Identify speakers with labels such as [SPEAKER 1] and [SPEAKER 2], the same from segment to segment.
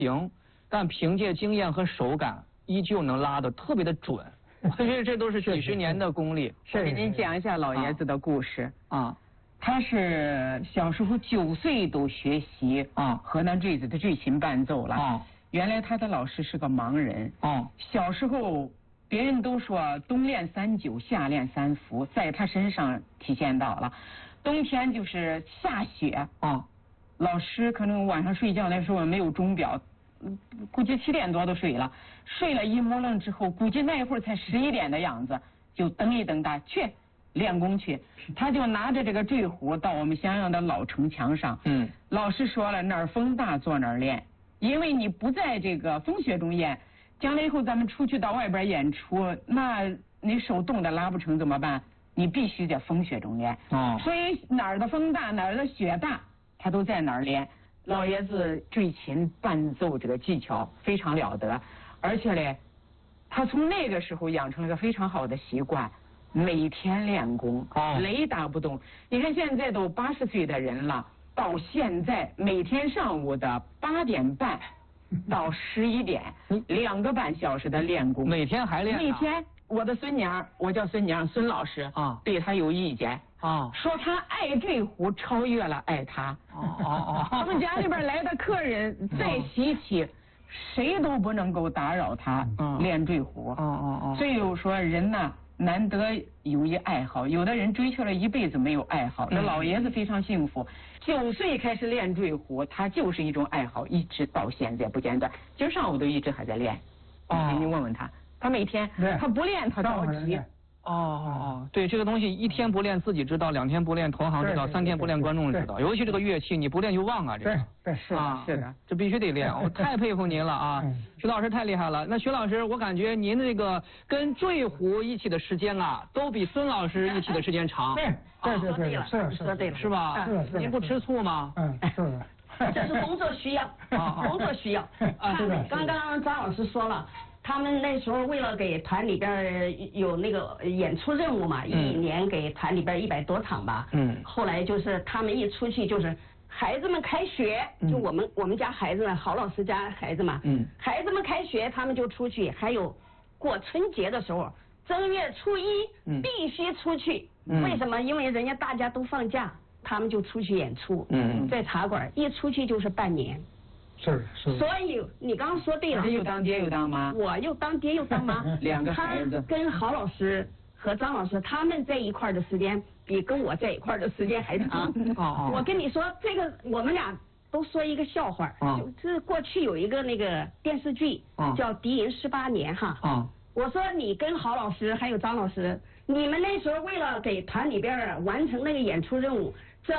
[SPEAKER 1] 行，但凭借经验和手感，依旧能拉得特别的准。所以这都是几十年的功力。
[SPEAKER 2] 我给您讲一下老爷子的故事啊。他是小时候9岁都学习河南坠子的坠琴伴奏了。原来他的老师是个盲人。小时候别人都说冬练3九，夏练3伏，在他身上体现到了。冬天就是下雪老师可能晚上睡觉那时候没有钟表，估计7点多都睡了，睡了一摸愣之后，估计那一会儿才11点的样子，就蹬一蹬他去练功去。他就拿着这个坠壶到我们襄阳的老城墙上。老师说了，哪儿风大坐哪儿练，因为你不在这个风雪中练，将来以后咱们出去到外边演出，那你手冻的拉不成怎么办？你必须在风雪中练。所以哪儿的风大，哪儿的雪大，他都在哪儿练。老爷子坠琴伴奏这个技巧非常了得，而且呢，他从那个时候养成了个非常好的习惯，每天练功，雷打不动。你看现在都80岁的人了，到现在每天上午的8点半到11点，2个半小时的练功，
[SPEAKER 1] 每天还练。
[SPEAKER 2] 每天，我的孙娘，我叫孙娘，孙老师对他有意见。说他爱坠壶超越了爱他。他们家里边来的客人再稀奇，谁都不能够打扰他练坠壶。所以我说人呐，难得有一爱好，有的人追求了一辈子没有爱好。这老爷子非常幸福，9岁开始练坠壶，他就是一种爱好，一直到现在不间断。今儿上午都一直还在练。你问问他，他每天他不练他着急。对，这个东西1天不练自己知道，2天不练同行知道，3天不练观众知道。尤其这个乐器，你不练就忘啊，这个。 对，是的，
[SPEAKER 1] 这必须得练。我太佩服您了啊，徐老师太厉害了。那徐老师，我感觉您这个跟坠壶一起的时间啊，都比孙老师一起的时间长。
[SPEAKER 3] 对，是
[SPEAKER 4] 说对了，
[SPEAKER 1] 是吧？您不吃醋吗？
[SPEAKER 3] 是。
[SPEAKER 4] 这是工作需要，工作需要。刚刚张老师说了。他们那时候为了给团里边有那个演出任务嘛，一年给团里边100多场吧。后来就是他们一出去就是孩子们开学，就我们家孩子呢，郝老师家孩子嘛，孩子们开学他们就出去，还有过春节的时候，正月初1必须出去。为什么？因为人家大家都放假，他们就出去演出。在茶馆一出去就是半年。
[SPEAKER 3] 是。
[SPEAKER 4] 所以你刚刚说对了，
[SPEAKER 2] 又当爹又当妈，
[SPEAKER 4] 我又当爹又当妈
[SPEAKER 2] ，2个孩子。
[SPEAKER 4] 他跟郝老师和张老师他们在一块的时间比跟我在一块的时间还长。我跟你说这个，我们俩都说一个笑话，就是过去有一个那个电视剧叫《敌营18年》哈。我说你跟郝老师还有张老师，你们那时候为了给团里边完成那个演出任务，整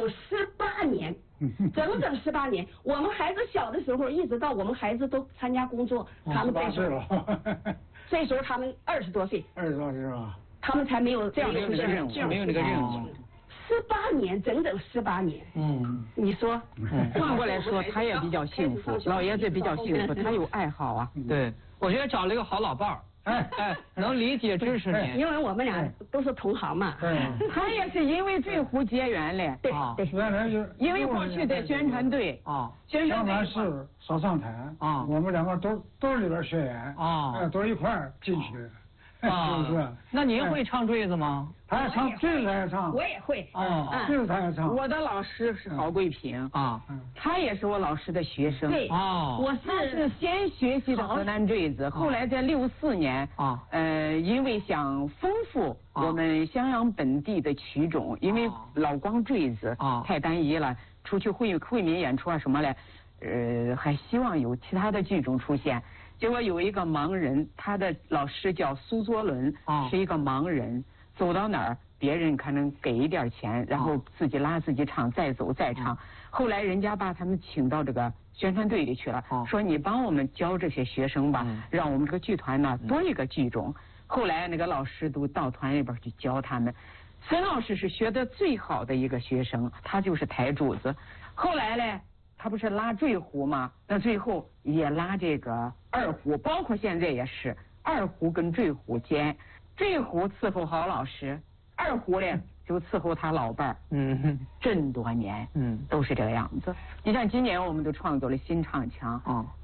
[SPEAKER 4] 18年。整18年，我们孩子小的时候，一直到我们孩子都参加工作，他们
[SPEAKER 3] 18岁了。
[SPEAKER 4] 这时候他们20多岁。
[SPEAKER 3] 20多岁是吧？
[SPEAKER 4] 他们才没有这样的任
[SPEAKER 2] 务，没有那个任务。
[SPEAKER 4] 18年，整18年。你说，
[SPEAKER 2] 换过来说，他也比较幸福，老爷子比较幸福，他有爱好啊。
[SPEAKER 1] 对，我觉得找了一个好老伴儿。能理解支持你，
[SPEAKER 4] 因为我们俩都是同行嘛。
[SPEAKER 2] 他也是因为坠壶结缘嘞。
[SPEAKER 4] 对，
[SPEAKER 3] 原来就
[SPEAKER 2] 因为过去在宣传队
[SPEAKER 3] 宣传室少上台我们2个都是里边学员都一块儿进去。是不是？
[SPEAKER 1] 那您会唱坠子吗？
[SPEAKER 3] 他也唱坠子，他也唱。
[SPEAKER 4] 我也会。
[SPEAKER 3] 坠子他也唱。
[SPEAKER 2] 我的老师是郝桂平他也是我老师的学生。
[SPEAKER 4] 对。
[SPEAKER 2] 我是先学习的河南坠子，后来在64年因为想丰富我们襄阳本地的曲种，因为老光坠子太单一了，出去惠民演出什么嘞，还希望有其他的剧种出现。结果有一个盲人，他的老师叫苏作伦，是一个盲人，走到哪儿别人可能给一点钱，然后自己拉自己唱，再走再唱。后来人家把他们请到这个宣传队里去了，说你帮我们教这些学生吧，让我们这个剧团呢多一个剧种。后来那个老师都到团里边去教他们。孙老师是学得最好的一个学生，他就是台柱子。后来呢，他不是拉坠壶吗？那最后也拉这个2胡，包括现在也是2胡跟坠壶兼。坠壶伺候郝老师，2胡嘞就伺候他老伴儿，这么多年，都是这个样子。你像今年我们都创作了新唱腔，